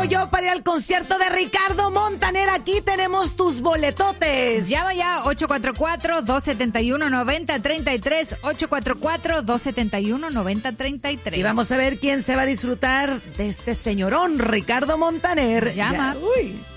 tengo yo para ir al concierto de Ricardo Montaner? Aquí tenemos tus boletotes. Llama ya, 844-271-9033, 844-271-9033. Y vamos a ver quién se va a disfrutar de este señorón, Ricardo Montaner. Llama. Ya, uy.